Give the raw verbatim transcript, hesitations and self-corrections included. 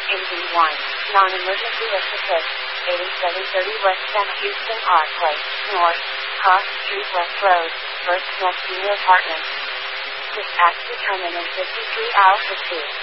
A D one, non-emergency assist, eighty-seven thirty West San Houston R Place, North, Cross Street West Road, First Next Unit Apartment. Dispatch determined in fifty-three Alpha two.